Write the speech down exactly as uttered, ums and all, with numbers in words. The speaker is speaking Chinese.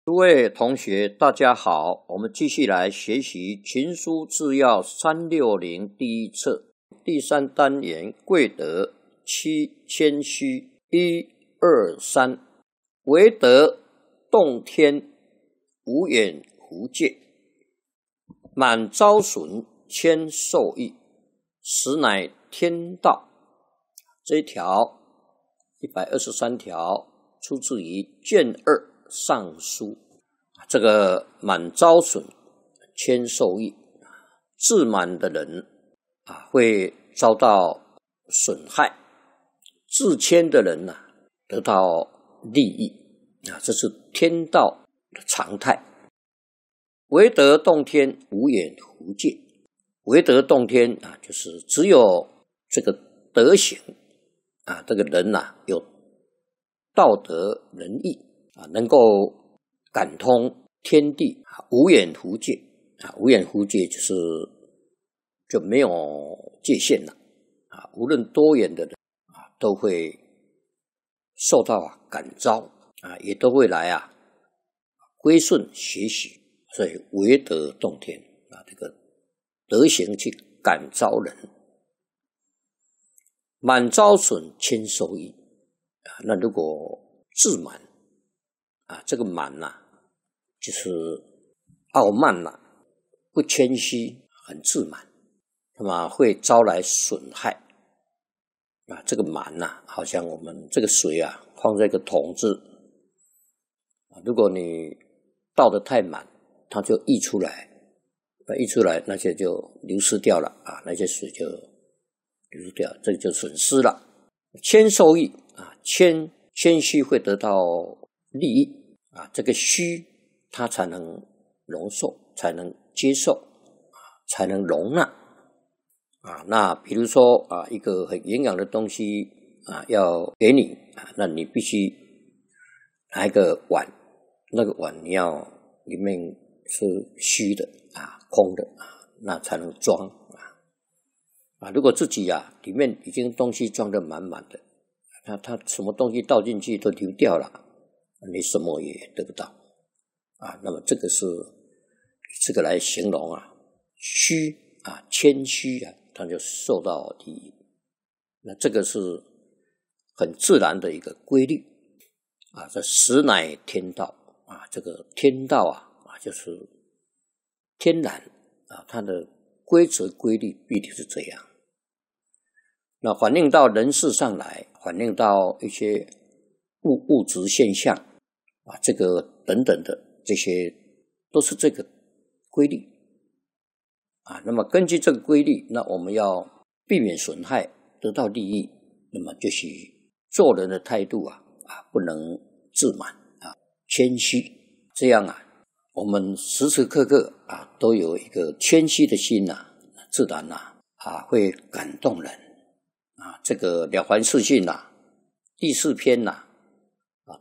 诸位同学，大家好，我们继续来学习《群书治要》三六零第一册第三单元贵德七谦虚一二三，惟德动天，无远弗届，满招损，谦受益，实乃天道。这一条一百二十三条出自于卷二尚书。这个满招损，谦受益，自满的人啊会遭到损害，自谦的人啊得到利益啊，这是天道的常态。惟德动天，无远弗届。惟德动天啊，就是只有这个德行啊，这个人呐、啊、有道德仁义啊，能够感通天地，无远弗届啊，无远弗届就是就没有界限了啊，无论多远的人啊，都会受到啊感召啊，也都会来啊归顺学习，所以惟德动天啊，这个德行去感召人，满招损，谦受益啊。那如果自满啊，这个满呐、啊，就是傲慢呐、啊，不谦虚，很自满，那么会招来损害啊。这个满呐、啊，好像我们这个水啊，放在一个桶子啊，如果你倒得太满，它就溢出来，溢出来那些就流失掉了啊，那些水就流失掉，这个就损失了。谦受益啊，谦谦虚会得到利益啊，这个虚它才能容受，才能接受啊，才能容纳啊。那比如说啊，一个很营养的东西啊，要给你啊，那你必须拿一个碗，那个碗你要里面是虚的啊，空的啊，那才能装啊。啊，如果自己啊里面已经东西装得满满的，那它什么东西倒进去都流掉了，你什么也得不到啊。那么这个是这个来形容啊，虚啊，谦虚啊，它就受到利益。那这个是很自然的一个规律啊，这实乃天道啊，这个天道啊啊就是天然啊，它的规则规律必定是这样。那反映到人事上来，反映到一些物物质现象啊，这个等等的这些都是这个规律啊。那么根据这个规律，那我们要避免损害，得到利益，那么就是做人的态度啊啊不能自满啊，谦虚，这样啊，我们时时刻刻啊都有一个谦虚的心呐、啊，自然呐 啊, 啊会感动人啊。这个《了凡四训》呐，第四篇呐、啊，